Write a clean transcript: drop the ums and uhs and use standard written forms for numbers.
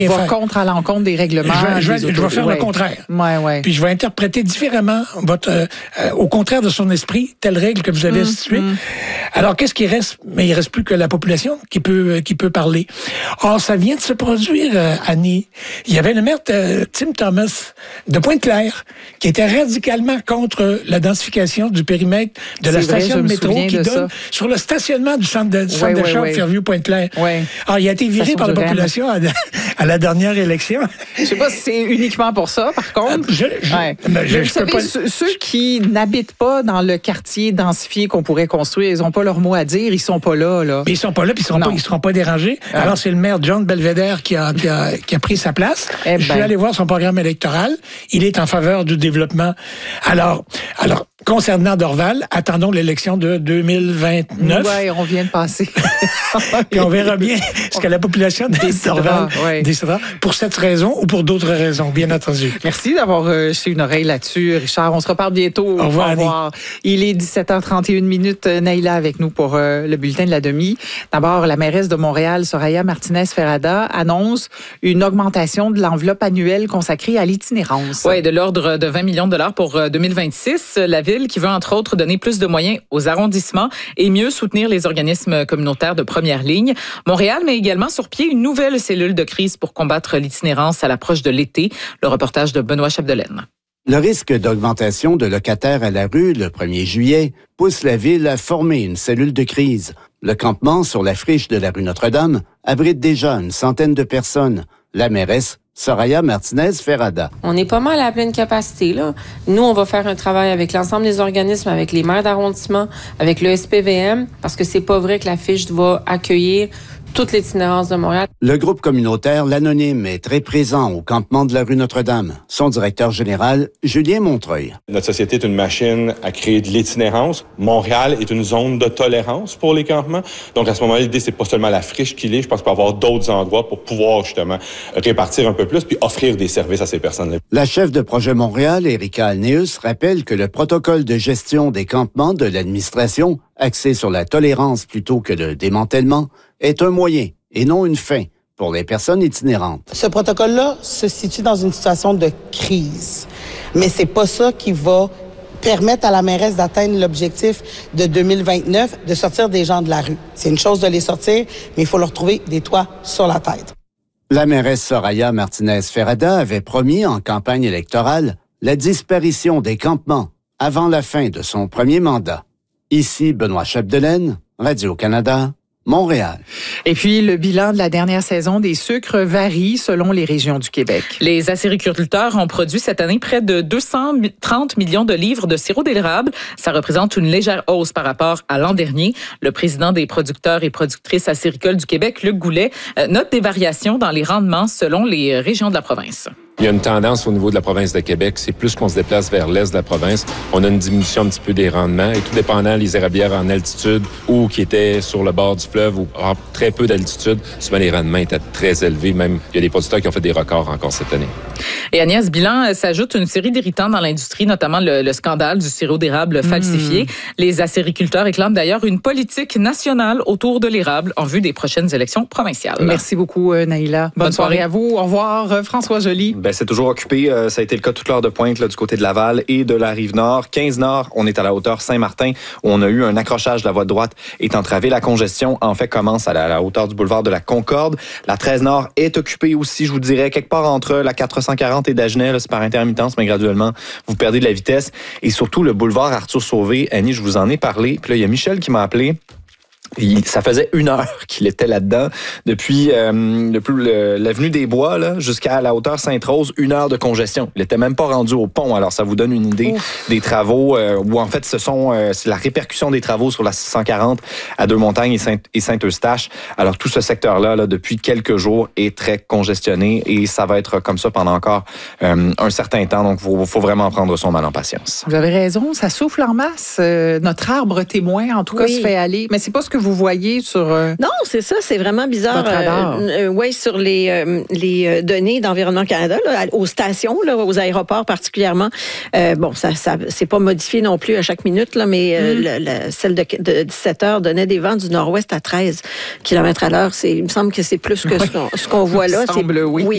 va à l'encontre des règlements. Je vais faire le contraire. Ouais. Puis je vais interpréter différemment au contraire de son esprit, telle règle que vous avez instituée. Alors, qu'est-ce qui reste? Mais il reste plus que la population qui peut parler. Or, ça vient de se produire, Annie. Il y avait le maire Tim Thomas de Pointe-Claire qui était radicalement contre la densification du périmètre de la station de métro qui donne sur le stationnement du centre d'achat Fairview-Pointe-Claire. Alors, il a été viré par la population à la dernière élection. Je sais pas si c'est uniquement pour ça, par contre. Vous savez, ceux qui n'habitent pas dans le quartier densifié qu'on pourrait construire, ils n'ont pas leur mot à dire, ils sont pas là. Mais ils sont pas là, puis ils seront pas dérangés. Alors, c'est le maire John Belvedere qui a pris sa place. Je suis allé voir son programme électoral. Il est en faveur du développement. Alors, concernant Dorval, attendons l'élection de 2029. Oui, on vient de passer. Et on verra bien ce que la population de Dorval décidera pour cette raison ou pour d'autres raisons, bien entendu. Merci d'avoir jeté une oreille là-dessus, Richard. On se reparle bientôt. Au revoir. Il est 17h31. Naïla avec nous pour le bulletin de la demi. D'abord, la mairesse de Montréal, Soraya Martinez-Ferrada, annonce une augmentation de l'enveloppe annuelle consacrée à l'itinérance. Oui, de l'ordre de 20 millions de dollars pour 2026. La ville qui veut, entre autres, donner plus de moyens aux arrondissements et mieux soutenir les organismes communautaires de première ligne. Montréal met également sur pied une nouvelle cellule de crise pour combattre l'itinérance à l'approche de l'été. Le reportage de Benoît Chapdelaine. Le risque d'augmentation de locataires à la rue le 1er juillet pousse la ville à former une cellule de crise. Le campement sur la friche de la rue Notre-Dame abrite déjà une centaine de personnes. La mairesse, Soraya Martinez-Ferrada. On est pas mal à pleine capacité, là. Nous, on va faire un travail avec l'ensemble des organismes, avec les maires d'arrondissement, avec le SPVM, parce que c'est pas vrai que la fiche va accueillir toute l'itinérance de Montréal. Le groupe communautaire L'Anonyme est très présent au campement de la rue Notre-Dame. Son directeur général, Julien Montreuil. Notre société est une machine à créer de l'itinérance. Montréal est une zone de tolérance pour les campements. Donc, à ce moment-là, l'idée, c'est pas seulement la friche qu'il est. Je pense qu'il peut y avoir d'autres endroits pour pouvoir, justement, répartir un peu plus puis offrir des services à ces personnes-là. La chef de projet Montréal, Erika Alneus, rappelle que le protocole de gestion des campements de l'administration, axé sur la tolérance plutôt que le démantèlement, est un moyen et non une fin pour les personnes itinérantes. Ce protocole-là se situe dans une situation de crise, mais c'est pas ça qui va permettre à la mairesse d'atteindre l'objectif de 2029 de sortir des gens de la rue. C'est une chose de les sortir, mais il faut leur trouver des toits sur la tête. La mairesse Soraya Martinez-Ferrada avait promis en campagne électorale la disparition des campements avant la fin de son premier mandat. Ici Benoît Chapdelaine, Radio-Canada, Montréal. Et puis, le bilan de la dernière saison des sucres varie selon les régions du Québec. Les acériculteurs ont produit cette année près de 230 millions de livres de sirop d'érable. Ça représente une légère hausse par rapport à l'an dernier. Le président des producteurs et productrices acéricoles du Québec, Luc Goulet, note des variations dans les rendements selon les régions de la province. Il y a une tendance au niveau de la province de Québec, c'est plus qu'on se déplace vers l'est de la province. On a une diminution un petit peu des rendements et tout dépendant les érablières en altitude ou qui étaient sur le bord du fleuve ou à très peu d'altitude, souvent les rendements étaient très élevés. Même, il y a des producteurs qui ont fait des records encore cette année. Et Agnès, bilan s'ajoute une série d'irritants dans l'industrie, notamment le scandale du sirop d'érable falsifié. Les acériculteurs réclament d'ailleurs une politique nationale autour de l'érable en vue des prochaines élections provinciales. Merci beaucoup, Naïla. Bonne soirée à vous. Au revoir, François Joly. C'est toujours occupé. Ça a été le cas toute l'heure de pointe là, du côté de Laval et de la Rive-Nord. 15 Nord, on est à la hauteur Saint-Martin où on a eu un accrochage de la voie de droite est entravé. La congestion, en fait, commence à la hauteur du boulevard de la Concorde. La 13 Nord est occupée aussi, je vous dirais, quelque part entre la 440 et Dagenais. C'est par intermittence, mais graduellement, vous perdez de la vitesse. Et surtout, le boulevard Arthur-Sauvé. Annie, je vous en ai parlé. Puis là, il y a Michel qui m'a appelé. Ça faisait 1 heure qu'il était là-dedans. Depuis l'avenue des Bois là, jusqu'à la hauteur Sainte-Rose, 1 heure de congestion. Il était même pas rendu au pont. Alors, ça vous donne une idée des travaux où, en fait, c'est la répercussion des travaux sur la 640 à Deux-Montagnes et Saint-Eustache. Alors, tout ce secteur-là, là, depuis quelques jours, est très congestionné et ça va être comme ça pendant encore un certain temps. Donc, faut vraiment prendre son mal en patience. Vous avez raison, ça souffle en masse. Notre arbre témoin, en tout cas, se fait aller. Mais c'est pas ce que vous voyez sur... Non, c'est ça, c'est vraiment bizarre. Oui, sur les données d'Environnement Canada, là, aux stations, là, aux aéroports particulièrement. Bon, ça c'est pas modifié non plus à chaque minute, là, mais celle de 17 heures donnait des vents du nord-ouest à 13 km/h. Il me semble que c'est plus que ce qu'on voit là. Il semble, oui.